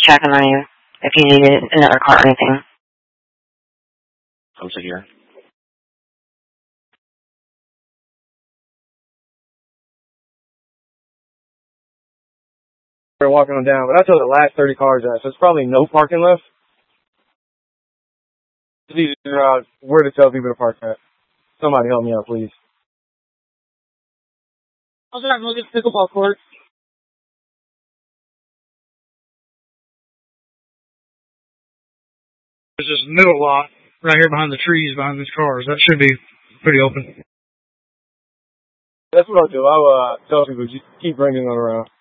checking on you if you needed another car or anything. Come sit here. We're walking them down, but I told the last 30 cars that, so it's probably no parking left. It's easy to figure out where to tell people to park at. Somebody help me out, please. I was going to look at the pickleball court. There's this middle lot right here behind the trees behind these cars. That should be pretty open. That's what I'll do. I'll tell people, just keep bringing them around.